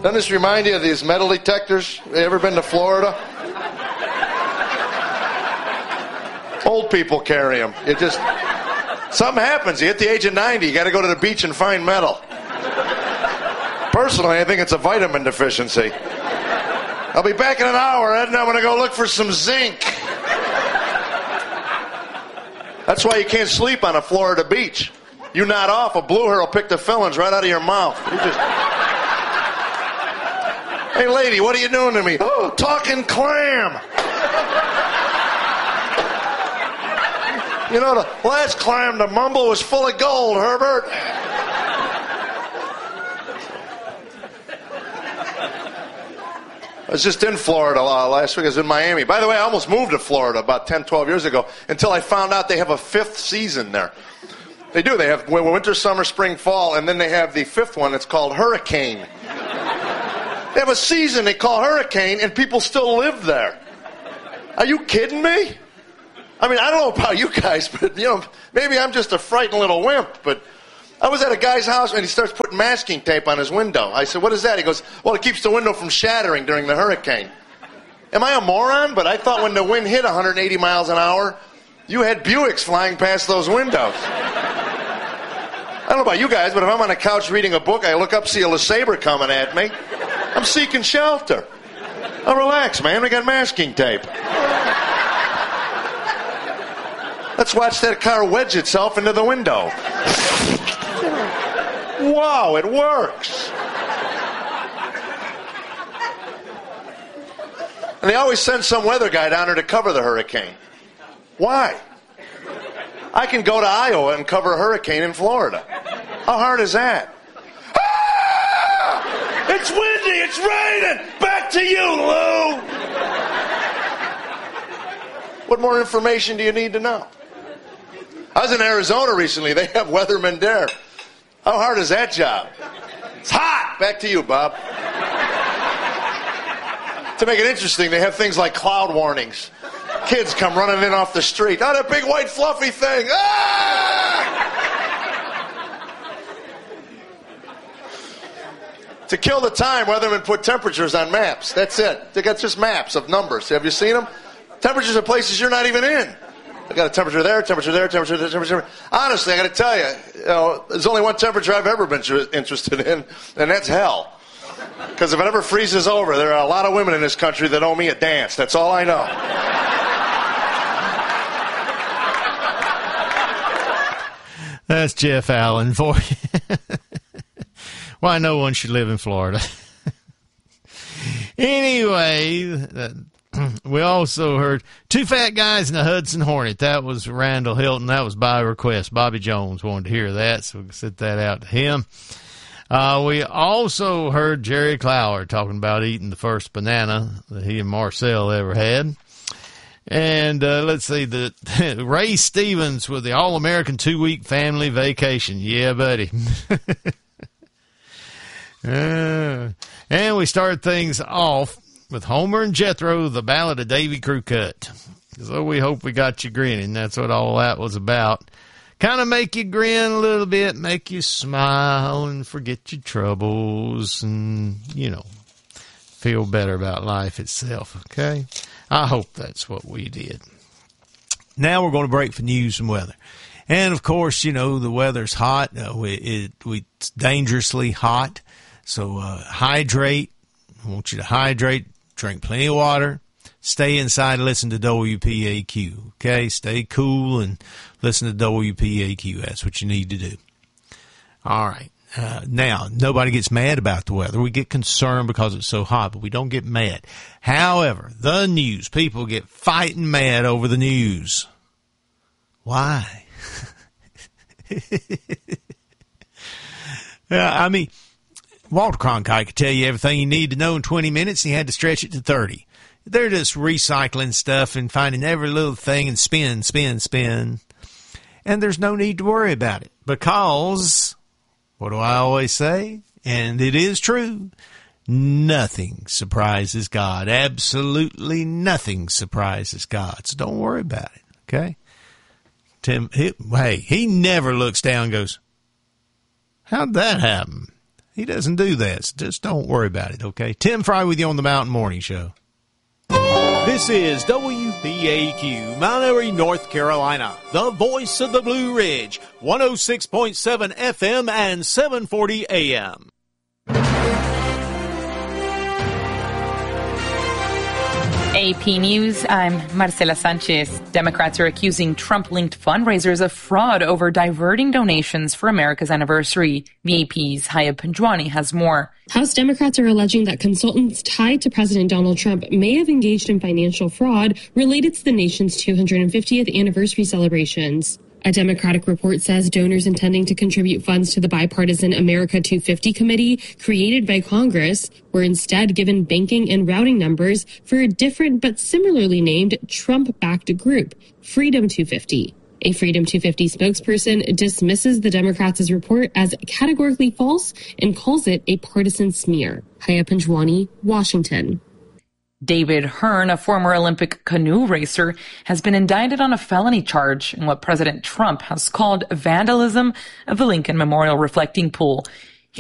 Doesn't this remind you of these metal detectors? You ever been to Florida? Old people carry them. It just, something happens. You hit the age of 90, you got to go to the beach and find metal. Personally, I think it's a vitamin deficiency. I'll be back in an hour, Ed, and I'm going to go look for some zinc. That's why you can't sleep on a Florida beach. You nod off, a blue hair will pick the fillings right out of your mouth. You just... Hey, lady, what are you doing to me? Oh, talking clam. You know, the last clam to mumble was full of gold, Herbert. I was just in Florida last week. I was in Miami. By the way, I almost moved to Florida about 10, 12 years ago until I found out they have a fifth season there. They do. They have winter, summer, spring, fall, and then they have the fifth one. It's called hurricane. They have a season they call hurricane, and people still live there. Are you kidding me? I mean, I don't know about you guys, but, you know, maybe I'm just a frightened little wimp, but I was at a guy's house, and he starts putting masking tape on his window. I said, what is that? He goes, well, it keeps the window from shattering during the hurricane. Am I a moron? But I thought when the wind hit 180 miles an hour, you had Buicks flying past those windows. I don't know about you guys, but if I'm on a couch reading a book, I look up, see a LeSabre coming at me. I'm seeking shelter. Oh, relax, man. We got masking tape. Let's watch that car wedge itself into the window. Wow, it works. And they always send some weather guy down there to cover the hurricane. Why? I can go to Iowa and cover a hurricane in Florida. How hard is that? Ah! It's windy, it's raining. Back to you, Lou. What more information do you need to know? I was in Arizona recently. They have weathermen there. How hard is that job? It's hot. Back to you, Bob. To make it interesting, they have things like cloud warnings. Kids come running in off the street. Oh, that big white fluffy thing. Ah! To kill the time, weathermen put temperatures on maps. That's it. They got just maps of numbers. Have you seen them? Temperatures of places you're not even in. I got a temperature there, temperature there, temperature there, temperature there. Honestly, I got to tell you, there's only one temperature I've ever been interested in, and that's hell. Because if it ever freezes over, there are a lot of women in this country that owe me a dance. That's all I know. That's Jeff Allen for you. Why no one should live in Florida. Anyway, we also heard Two Fat Guys in the Hudson Hornet. That was Randall Hilton. That was by request. Bobby Jones wanted to hear that, so we'll send that out to him. We also heard Jerry Clower talking about eating the first banana that he and Marcel ever had. And let's see, Ray Stevens with the All-American 2-Week Family Vacation. Yeah, buddy. And we start things off with Homer and Jethro, the Ballad of Davy Crockett. So we hope we got you grinning. That's what all that was about. Kind of make you grin a little bit, make you smile and forget your troubles and, you know, feel better about life itself, okay? I hope that's what we did. Now we're going to break for news and weather. And, of course, you know, the weather's hot. It's dangerously hot. So hydrate. I want you to hydrate, drink plenty of water, stay inside and listen to WPAQ, okay? Stay cool and listen to WPAQ. That's what you need to do. All right. Now, nobody gets mad about the weather. We get concerned because it's so hot, but we don't get mad. However, the news, people get fighting mad over the news. Why? I mean, Walter Cronkite could tell you everything you need to know in 20 minutes, and he had to stretch it to 30. They're just recycling stuff and finding every little thing and spin. And there's no need to worry about it because, what do I always say? And it is true. Nothing surprises God. Absolutely nothing surprises God. So don't worry about it, okay? Tim, he never looks down and goes, how'd that happen? He doesn't do that. So just don't worry about it, okay? Tim Fry with you on the Mountain Morning Show. This is WBAQ, Mount Airy, North Carolina, the voice of the Blue Ridge, 106.7 FM and 740 AM. AP News, I'm Marcela Sanchez. Democrats are accusing Trump-linked fundraisers of fraud over diverting donations for America's anniversary. The AP's Hayab Panjwani has more. House Democrats are alleging that consultants tied to President Donald Trump may have engaged in financial fraud related to the nation's 250th anniversary celebrations. A Democratic report says donors intending to contribute funds to the bipartisan America 250 committee created by Congress were instead given banking and routing numbers for a different but similarly named Trump-backed group, Freedom 250. A Freedom 250 spokesperson dismisses the Democrats' report as categorically false and calls it a partisan smear. Hayab Panjwani, Washington. David Hearn, a former Olympic canoe racer, has been indicted on a felony charge in what President Trump has called vandalism of the Lincoln Memorial reflecting pool.